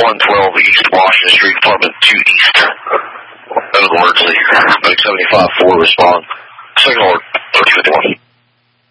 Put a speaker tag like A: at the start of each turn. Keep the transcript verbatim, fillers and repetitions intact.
A: one twelve East Washington Street, Department two East. That was emergency. Medic seventy-five four respond. Signal thirty fifty-one.